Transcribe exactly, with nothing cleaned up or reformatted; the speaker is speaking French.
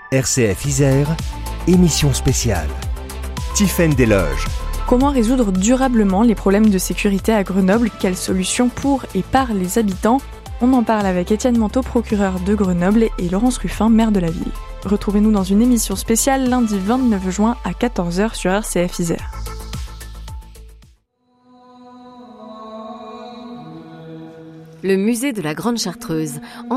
R C F Isère, émission spéciale. Tiffaine Desloges. Comment résoudre durablement les problèmes de sécurité à Grenoble ? Quelles solutions pour et par les habitants ? On en parle avec Étienne Manteau, procureur de Grenoble, et Laurence Ruffin, maire de la ville. Retrouvez-nous dans une émission spéciale lundi vingt-neuf juin à quatorze heures sur R C F Isère. Le musée de la Grande Chartreuse.